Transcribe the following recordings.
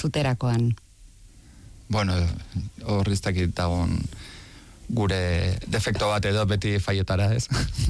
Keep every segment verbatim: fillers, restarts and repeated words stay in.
entzuterakoan? Bueno, horriztak dagoen gure defekto bat edo beti faiotara, ez?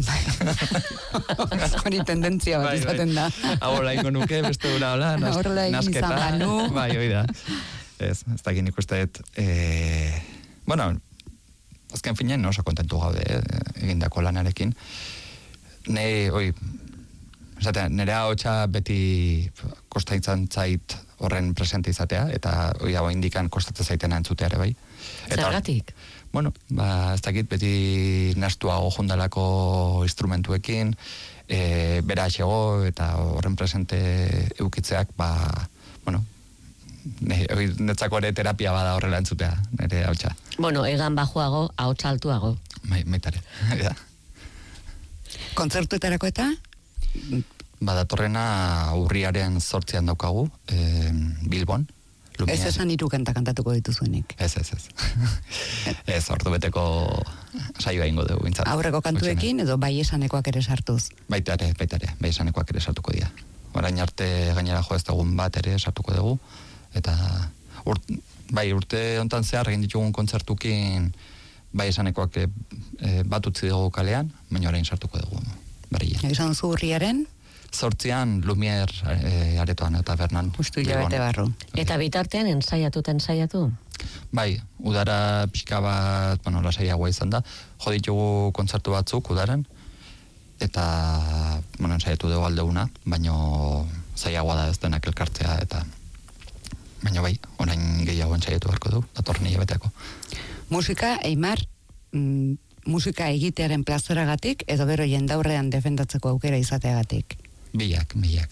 Hori tendentzia bat izaten da. Ahora ingo nuke, beste gura hola, nasketa. Bai, hoi da. Ez, ez da egin ikustet. Eh, bueno, azken finean oso kontentu gaude eh, egindako lanarekin. Ne, oi, esaten, nire ahotsa beti kostaitzan zait horren presente izatea, eta oi hau indikan kostatzen zaitena entzutea ere bai. Zergatik? Bueno, ba, ez dakit beti nastuago jundalako instrumentuekin, e, bera atxego eta horren presente eukitzeak, ba, bueno, netzako ere terapia bada horrela entzutea, nire hautsa. Bueno, egan bajoago, hautsa altuago. Mai, maitare, ja. Kontzertuetarako eta? Badatorrena urriaren zortzian daukagu, e, Bilbon. Lumiar. Ez esan hiru kanta kantatuko dituzuenik. Ez, ez, ez. Ez, ordu beteko saioa ingo dugu. Bintzat. Aurreko kantuekin edo bai esanekoak ere sartuz? Baita ere, baita ere, bai esanekoak ere sartuko dira. Orain arte gainera jo ez dagun bat ere sartuko dugu. Eta ur, bai urte hontan zehar egin ditugun kontzertukin bai esanekoak e, bat utzi dugu kalean, baina orain sartuko dugu. Barilla. Izan zu urriaren? Zortzian Lumier e, aretoan eta Bernan. Justu hilabete barru. Eta bitartean ensaiatu eta ensaiatu? Bai, udara pixka bat, bueno, lasaiagoa izan da. Jo ditugu kontzertu batzuk udaran, eta, bueno, ensaiatu dugu aldeuna, baino zaiagoa da ez denak elkartzea, eta baina bai, orain gehiago ensaiatu beharko du, datorren hilabeteako. Musika, Eimar, mm, musika egitearen plazeragatik, edo gero jendaurrean defendatzeko aukera izateagatik? Biak, biak.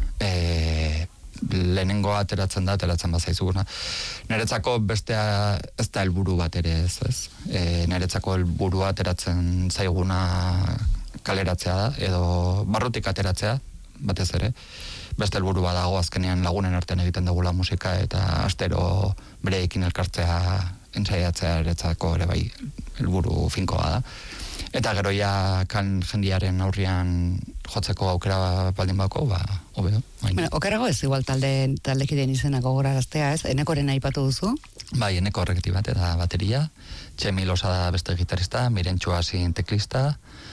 E, lehenengo ateratzen da, ateratzen bazaizuguna. Niretzako bestea ez da helburu bat ere ez, ez. E, niretzako helburua ateratzen zaiguna kaleratzea da, edo barrutik ateratzea, batez ere. Beste helburu bat dago azkenean lagunen artean egiten dugula musika, eta astero bereekin elkartzea, ensaiatzea eretzako ere bai helburu finkoa da. Eta gero ja kan jendiaren aurrian jotzeko aukera baldin bako, ba, hobeo. Bueno, okerago ez igual talde, taldekideen izenak gogoraraztea, ez? Enekoren aipatu duzu? Bai, Eneko horrekti bat, eta bateria, Txemi Losa da beste gitarista, Mirentxu Asin teklista,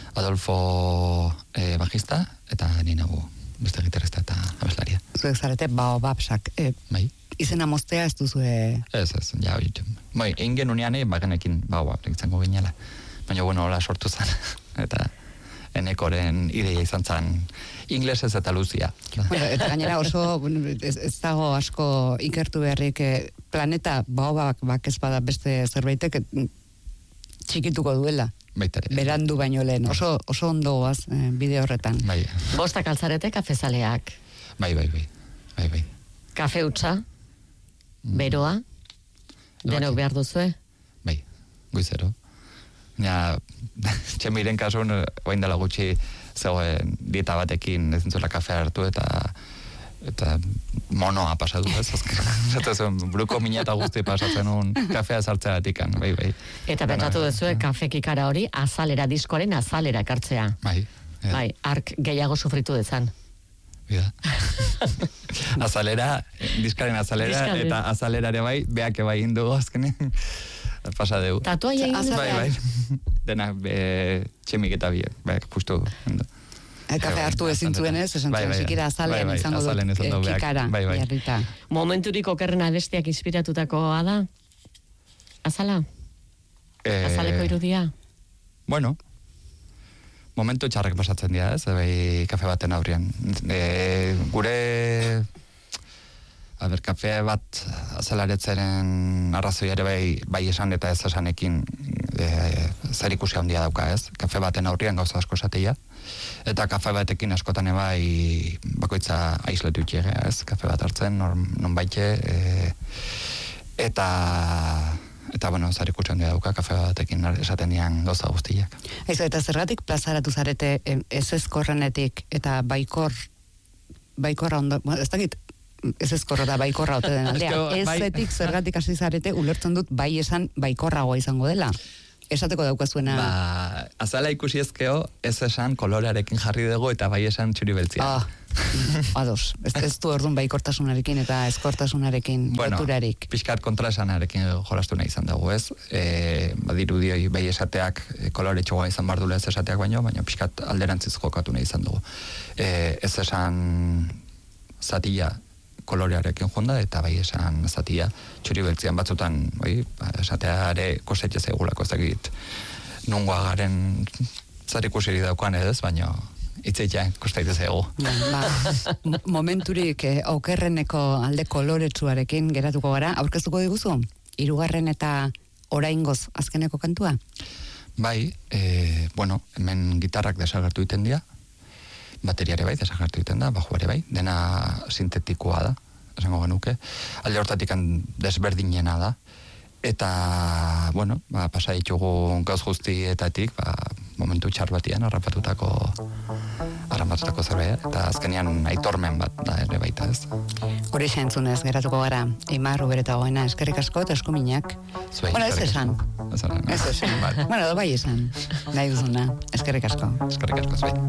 Adolfo eh, bajista, eta ninago beste gitarista eta abeslaria. Zuek zarete baobabsak. E, bai. Izena moztea ez duzue... Ez, ez, ja, hori. Bai, egin genunean, bagenekin baobab, egiten ginela. Baina, bueno, hola sortu zen, eta Enekoren ideia izan zen inglesez eta luzia. Bueno, eta gainera oso, ez, ez dago asko ikertu beharrik, planeta baobabak bak ez bada beste zerbaitek txikituko duela. Baitare. Berandu baino lehen, oso, oso ondo goaz eh, bide horretan. Bai. Bostak altzarete kafezaleak. Bai, bai, bai. Bai, bai. Kafe utza, beroa, denok behar duzue? Bai, goizero. Ja, Txemiren kasun, oain dela gutxi zegoen dieta batekin ezintzuela kafea hartu eta eta monoa pasatu ez, eta zuen bruko mina eta guzti pasatzen un kafea sartzea batikan, bai, bai. Eta pentsatu duzue kafe kikara hori azalera, diskoaren azalera ekartzea. Bai. Ja. Bai, ark gehiago sufritu dezan. Bida. Azalera, diskaren azalera, Diskaren. eta azalera ere bai, beak bai indugu azkenen. Pasa deu. Tatuaia egin dut. Bai, bai. Dena, be, Txemik eta biek, bai, pustu. Kafe hartu ezin zuen ez, esan zuen, sikira azalean izango dut kikara, jarrita. Momenturik okerrena bestiak inspiratutakoa da? Azala? Azaleko irudia? Bueno, momentu txarrek pasatzen dira, ez, bai, kafe baten aurrian. E, gure... A ber, kafe bat azalaretzaren arrazoi ere bai, bai esan eta ez esanekin e, zer ikusi handia dauka, ez? Kafe baten aurrian gauza asko esateia, eta kafe batekin askotan bai bakoitza aisletu itxege, ez? Kafe bat hartzen, non baite, e, eta, eta bueno, zer ikusi handia dauka kafe batekin esaten dian gauza guztiak. Aizu, eta zergatik plazaratu zarete ez ezkorrenetik eta baikor, baikorra ondo, ez dakit, ez ezkorra da baikorra ote den aldea. Ez zetik zergatik hasi zarete ulertzen dut bai esan baikorragoa izango dela. esateko daukazuena. Ba, azala ikusi ezkeo, ez esan kolorearekin jarri dugu eta bai esan txuri beltzia. Ah, ados. Ez, ez du orduan baikortasunarekin eta ezkortasunarekin bueno, loturarik. pixkat kontraesanarekin jolastu nahi izan dugu, ez? E, badirudioi bai esateak e, kolore txogoa izan bar duela ez esateak baino, baina pixkat alderantziz jokatu nahi izan dugu. E, ez esan zatia kolorearekin jonda eta bai esan zatia txuri beltzian batzutan, bai, esateare kosetxe zegulako ezagit nungoa garen zer ikusiri daukan edo ez, baina itzeitea kostaitez egu. Ba, momenturik eh, aukerreneko alde koloretsuarekin geratuko gara, aurkeztuko diguzu? Hirugarren eta oraingoz azkeneko kantua? Bai, e, bueno, hemen gitarrak desagertu iten dira, bateriare bai, desagertu iten da, bajuare bai, dena sintetikoa da, esango genuke, alde hortatik desberdinena da, eta, bueno, ba, pasa ditugu gauz guztietatik, ba, momentu txar batian, harrapatutako harrapatutako zerbait, eta azkenean aitormen bat da ere baita ez. Hori entzunez geratuko gara, Eimar Ubereta Goena, eskerrik asko eta eskuminak. Zuei, Bueno, ez esan. Ez esan. Ez esan. Bueno, bai esan. Nahi duzuna, eskerrik asko. Eskerrik asko, zuei.